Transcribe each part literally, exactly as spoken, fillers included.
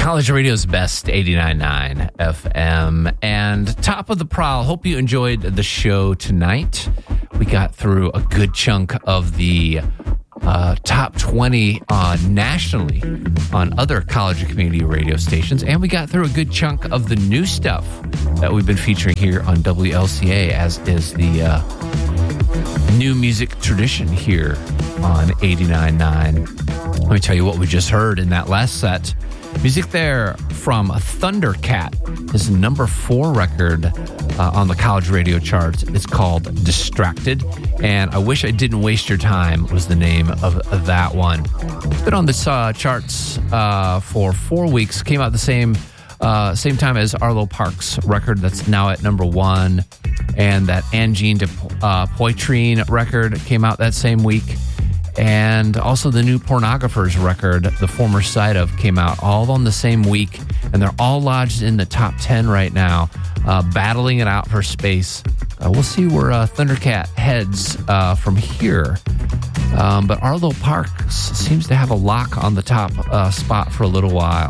College Radio's best, eighty-nine point nine F M. And top of the prowl, hope you enjoyed the show tonight. We got through a good chunk of the uh, top twenty uh, nationally on other college and community radio stations. And we got through a good chunk of the new stuff that we've been featuring here on W L C A, as is the uh, new music tradition here on eighty-nine point nine. Let me tell you what we just heard in that last set. Music there from Thundercat, his number four record uh, on the college radio charts. It's called Distracted, and I Wish I Didn't Waste Your Time was the name of, of that one. It's been on the uh, charts uh, for four weeks. Came out the same uh, same time as Arlo Parks' record that's now at number one, and that Angine de uh, Poitrine record came out that same week. And also the new Pornographers record, The Former Side Of, came out all on the same week. And they're all lodged in the top ten right now, uh, battling it out for space. Uh, we'll see where uh, Thundercat heads uh, from here. Um, but Arlo Parks seems to have a lock on the top uh, spot for a little while.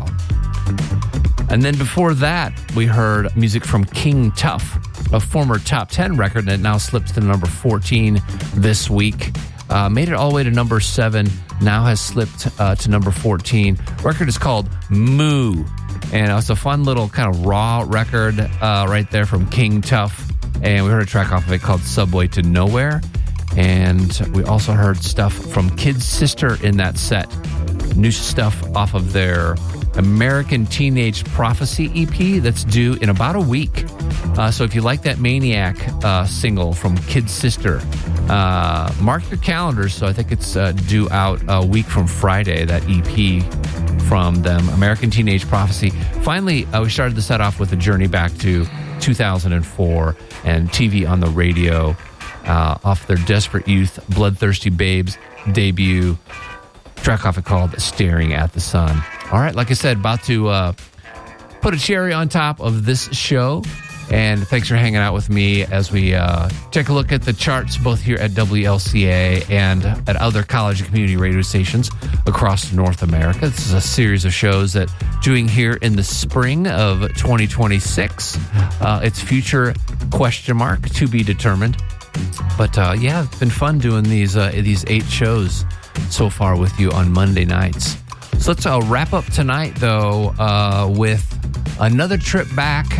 And then before that, we heard music from King Tough, a former top ten record that now slips to number fourteen this week. Uh, made it all the way to number seven, now has slipped uh, to number fourteen. Record is called Moo, and it's a fun little kind of raw record uh, right there from King Tough. And we heard a track off of it called Subway to Nowhere. And we also heard stuff from Kid Sister in that set. New stuff off of their American Teenage Prophecy E P that's due in about a week. Uh, so if you like that Maniac uh, single from Kid Sister, uh, mark your calendars. So I think it's uh, due out a week from Friday, that E P from them, American Teenage Prophecy. Finally, uh, we started the set off with a journey back to two thousand four and T V on the radio uh, off their Desperate Youth, Bloodthirsty Babes debut. Track off it called Staring at the Sun. All right, like I said, about to uh, put a cherry on top of this show. And thanks for hanging out with me as we uh, take a look at the charts, both here at W L C A and at other college and community radio stations across North America. This is a series of shows that doing here in the spring of twenty twenty-six. Uh, it's future question mark to be determined. But uh, yeah, it's been fun doing these uh, these eight shows so far with you on Monday nights. So let's uh, wrap up tonight, though, uh, with another trip back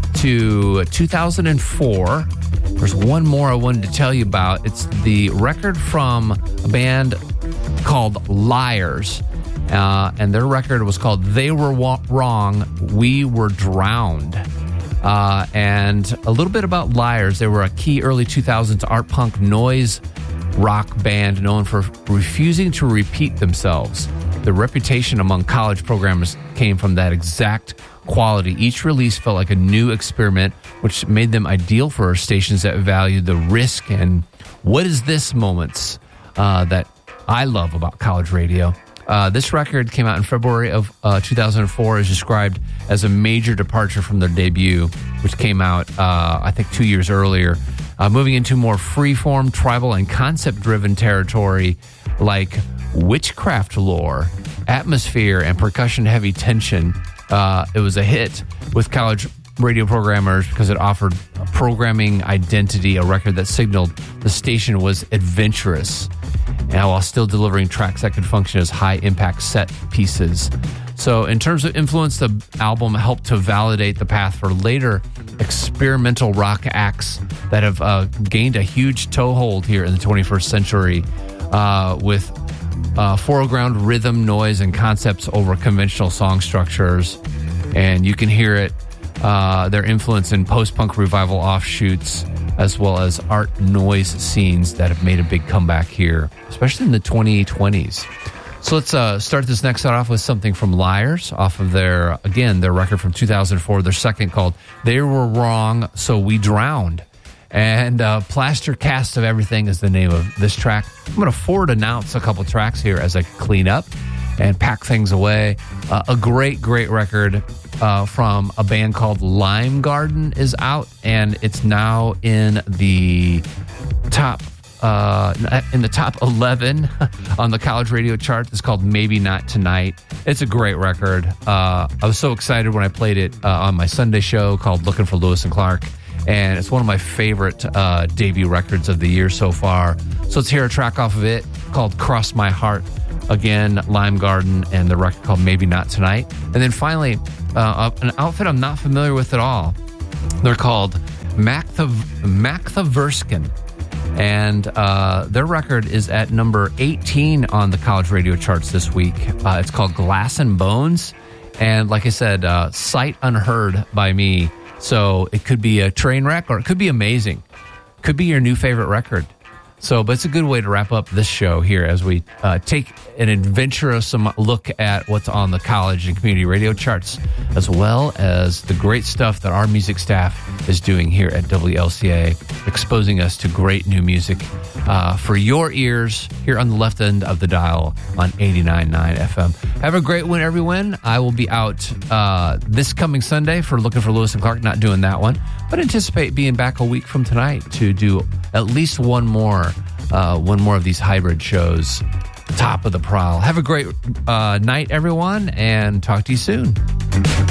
to two thousand four. There's one more I wanted to tell you about. It's the record from a band called Liars. Uh, and their record was called They Were Wa- Wrong, We Were Drowned. Uh, and a little bit about Liars. They were a key early two thousands art punk noise rock band known for refusing to repeat themselves. The reputation among college programmers came from that exact quality. Each release felt like a new experiment, which made them ideal for stations that valued the risk and what is this moments uh, that I love about college radio. Uh, this record came out in February of uh, two thousand four, is described as a major departure from their debut, which came out, uh, I think, two years earlier. Uh, moving into more free-form, tribal, and concept-driven territory like witchcraft lore, atmosphere, and percussion-heavy tension. Uh, it was a hit with college radio programmers because it offered a programming identity, a record that signaled the station was adventurous, and while still delivering tracks that could function as high-impact set pieces. So in terms of influence, the album helped to validate the path for later experimental rock acts that have uh, gained a huge toehold here in the twenty-first century uh, with uh, foreground rhythm, noise, and concepts over conventional song structures. And you can hear it, uh, their influence in post-punk revival offshoots, as well as art noise scenes that have made a big comeback here, especially in the twenty twenties. So let's uh, start this next set off with something from Liars, off of their, again, their record from two thousand four, their second, called They Were Wrong, So We Drowned. And uh, Plaster Cast of Everything is the name of this track. I'm going to forward announce a couple tracks here as I clean up and pack things away. Uh, a great, great record uh, from a band called Lime Garden is out, and it's now in the top uh, in the top eleven on the college radio chart. It's called Maybe Not Tonight. It's a great record. Uh, I was so excited when I played it uh, on my Sunday show called Looking for Lewis and Clark. And it's one of my favorite uh, debut records of the year so far. So let's hear a track off of it called Cross My Heart. Again, Lime Garden, and the record called Maybe Not Tonight. And then finally, uh, an outfit I'm not familiar with at all. They're called Maktha, Makthaversken. And uh, their record is at number eighteen on the college radio charts this week. Uh, it's called Glass and Bones. And like I said, uh, sight unheard by me. So it could be a train wreck or it could be amazing. Could be your new favorite record. So, but it's a good way to wrap up this show here as we uh, take an adventurous look at what's on the college and community radio charts, as well as the great stuff that our music staff is doing here at W L C A, exposing us to great new music uh, for your ears here on the left end of the dial on eighty-nine point nine F M. Have a great one, everyone. I will be out uh, this coming Sunday for Looking for Lewis and Clark, not doing that one, but anticipate being back a week from tonight to do at least one more Uh, one more of these hybrid shows. Top of the Prowl. Have a great uh, night, everyone, and talk to you soon.